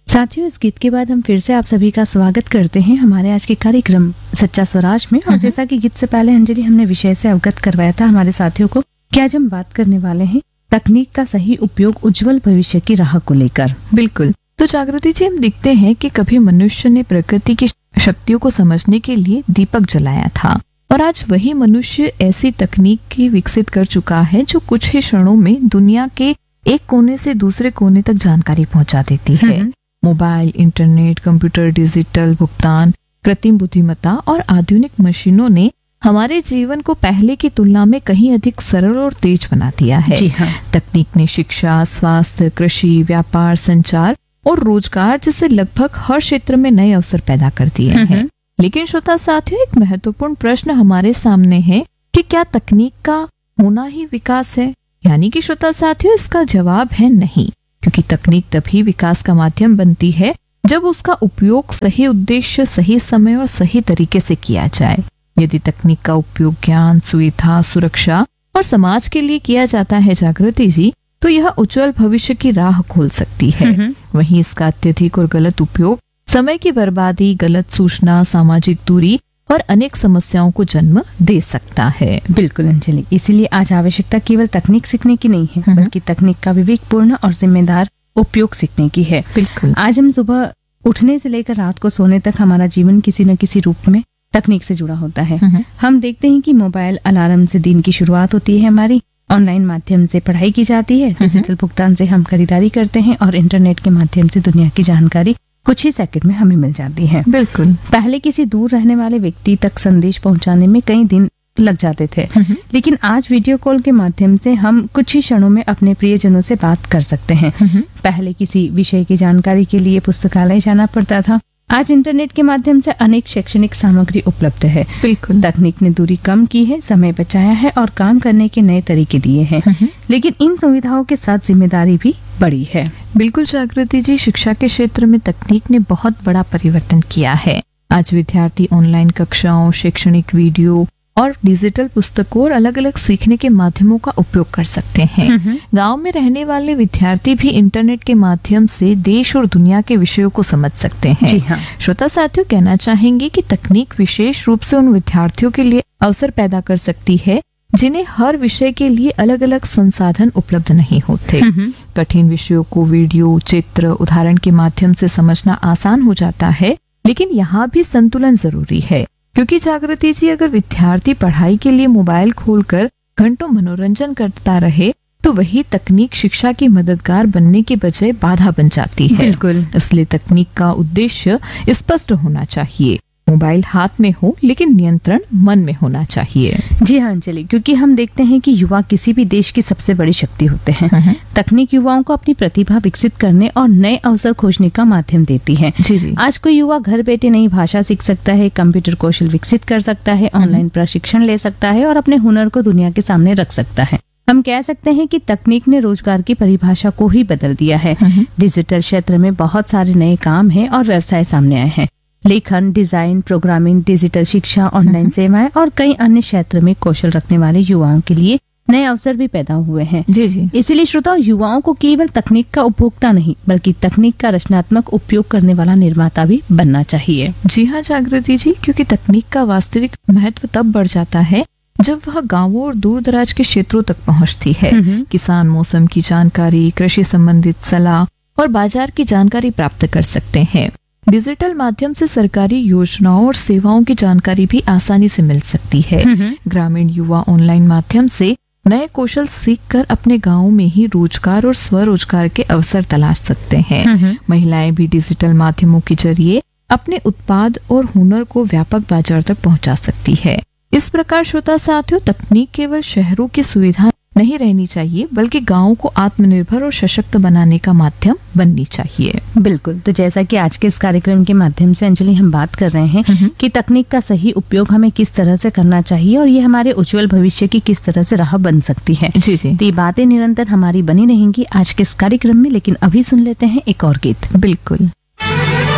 साथियों, इस गीत के बाद हम फिर से आप सभी का स्वागत करते हैं हमारे आज के कार्यक्रम सच्चा स्वराज में। और जैसा कि गीत से पहले अंजलि हमने विषय से अवगत करवाया था हमारे साथियों को कि आज हम बात करने वाले हैं तकनीक का सही उपयोग उज्जवल भविष्य की राह को लेकर। बिल्कुल। तो जागृति जी, हम देखते हैं कि कभी मनुष्य ने प्रकृति की शक्तियों को समझने के लिए दीपक जलाया था और आज वही मनुष्य ऐसी तकनीक की विकसित कर चुका है जो कुछ ही क्षणों में दुनिया के एक कोने से दूसरे कोने तक जानकारी पहुंचा देती है। मोबाइल, इंटरनेट, कंप्यूटर, डिजिटल भुगतान, कृत्रिम बुद्धिमत्ता और आधुनिक मशीनों ने हमारे जीवन को पहले की तुलना में कहीं अधिक सरल और तेज बना दिया है। जी हाँ। तकनीक ने शिक्षा, स्वास्थ्य, कृषि, व्यापार, संचार और रोजगार जैसे लगभग हर क्षेत्र में नए अवसर पैदा कर दिए हैं। लेकिन श्रोता साथियों, एक महत्वपूर्ण प्रश्न हमारे सामने है कि क्या तकनीक का होना ही विकास है? यानी कि श्रोता साथियों, इसका जवाब है नहीं, क्योंकि तकनीक तभी विकास का माध्यम बनती है जब उसका उपयोग सही उद्देश्य, सही समय और सही तरीके से किया जाए। यदि तकनीक का उपयोग ज्ञान, सुविधा, सुरक्षा और समाज के लिए किया जाता है जागृति जी, तो यह उज्जवल भविष्य की राह खोल सकती है। वहीं इसका अत्यधिक और गलत उपयोग समय की बर्बादी, गलत सूचना, सामाजिक दूरी और अनेक समस्याओं को जन्म दे सकता है। बिल्कुल अंजलि, इसीलिए आज आवश्यकता केवल तकनीक सीखने की नहीं है, बल्कि तकनीक का विवेकपूर्ण और जिम्मेदार उपयोग सीखने की है। बिल्कुल। आज हम सुबह उठने से लेकर रात को सोने तक हमारा जीवन किसी न किसी रूप में तकनीक से जुड़ा होता है। हम देखते हैं कि मोबाइल अलार्म से दिन की शुरुआत होती है हमारी, ऑनलाइन माध्यम से पढ़ाई की जाती है, डिजिटल भुगतान से हम खरीदारी करते हैं और इंटरनेट के माध्यम से दुनिया की जानकारी कुछ ही सेकंड में हमें मिल जाती है। बिल्कुल। पहले किसी दूर रहने वाले व्यक्ति तक संदेश पहुंचाने में कई दिन लग जाते थे, लेकिन आज वीडियो कॉल के माध्यम से हम कुछ ही क्षणों में अपने प्रियजनों से बात कर सकते हैं। पहले किसी विषय की जानकारी के लिए पुस्तकालय जाना पड़ता था, आज इंटरनेट के माध्यम से अनेक शैक्षणिक सामग्री उपलब्ध है। बिल्कुल। तकनीक ने दूरी कम की है, समय बचाया है और काम करने के नए तरीके दिए हैं। लेकिन इन सुविधाओं के साथ जिम्मेदारी भी बड़ी है। बिल्कुल जागृति जी, शिक्षा के क्षेत्र में तकनीक ने बहुत बड़ा परिवर्तन किया है। आज विद्यार्थी ऑनलाइन कक्षाओं, शैक्षणिक वीडियो और डिजिटल पुस्तकों और अलग अलग सीखने के माध्यमों का उपयोग कर सकते हैं। गांव में रहने वाले विद्यार्थी भी इंटरनेट के माध्यम से देश और दुनिया के विषयों को समझ सकते हैं। जी हाँ। श्रोता साथियों, कहना चाहेंगे कि तकनीक विशेष रूप से उन विद्यार्थियों के लिए अवसर पैदा कर सकती है जिन्हें हर विषय के लिए अलग अलग संसाधन उपलब्ध नहीं होते। कठिन विषयों को वीडियो, चित्र, उदाहरण के माध्यम से समझना आसान हो जाता है, लेकिन यहाँ भी संतुलन जरूरी है, क्योंकि जागृति जी, अगर विद्यार्थी पढ़ाई के लिए मोबाइल खोलकर घंटों मनोरंजन करता रहे तो वही तकनीक शिक्षा की मददगार बनने के बजाय बाधा बन जाती है। बिल्कुल। इसलिए तकनीक का उद्देश्य स्पष्ट होना चाहिए। मोबाइल हाथ में हो, लेकिन नियंत्रण मन में होना चाहिए। जी हाँ अंजलि, क्योंकि हम देखते हैं कि युवा किसी भी देश की सबसे बड़ी शक्ति होते हैं। तकनीक युवाओं को अपनी प्रतिभा विकसित करने और नए अवसर खोजने का माध्यम देती है। जी जी। आज कोई युवा घर बैठे नई भाषा सीख सकता है, कंप्यूटर कौशल विकसित कर सकता है, ऑनलाइन प्रशिक्षण ले सकता है और अपने हुनर को दुनिया के सामने रख सकता है। हम कह सकते हैं कि तकनीक ने रोजगार की परिभाषा को ही बदल दिया है। डिजिटल क्षेत्र में बहुत सारे नए काम हैं और व्यवसाय सामने आए हैं। लेखन, डिजाइन, प्रोग्रामिंग, डिजिटल शिक्षा, ऑनलाइन सेवाएं और कई अन्य क्षेत्र में कौशल रखने वाले युवाओं के लिए नए अवसर भी पैदा हुए हैं। जी जी। इसीलिए श्रोताओं, युवाओं को केवल तकनीक का उपभोक्ता नहीं, बल्कि तकनीक का रचनात्मक उपयोग करने वाला निर्माता भी बनना चाहिए। जी हाँ जागृति जी, क्योंकि तकनीक का वास्तविक महत्व तब बढ़ जाता है जब वह गांवों और दूर दराज के क्षेत्रों तक पहुंचती है। किसान मौसम की जानकारी, कृषि संबंधित सलाह और बाजार की जानकारी प्राप्त कर सकते हैं। डिजिटल माध्यम से सरकारी योजनाओं और सेवाओं की जानकारी भी आसानी से मिल सकती है। ग्रामीण युवा ऑनलाइन माध्यम से नए कौशल सीखकर अपने गांवों में ही रोजगार और स्वरोजगार के अवसर तलाश सकते हैं। महिलाएं भी डिजिटल माध्यमों के जरिए अपने उत्पाद और हुनर को व्यापक बाजार तक पहुंचा सकती है। इस प्रकार श्रोता साथियों, तकनीक केवल शहरों की सुविधा नहीं रहनी चाहिए, बल्कि गांवों को आत्मनिर्भर और सशक्त बनाने का माध्यम बननी चाहिए। बिल्कुल। तो जैसा कि आज के इस कार्यक्रम के माध्यम से अंजलि हम बात कर रहे हैं कि तकनीक का सही उपयोग हमें किस तरह से करना चाहिए और ये हमारे उज्जवल भविष्य की किस तरह से राह बन सकती है। जी जी। तो ये बातें निरंतर हमारी बनी रहेंगी आज के इस कार्यक्रम में, लेकिन अभी सुन लेते हैं एक और गीत। बिल्कुल।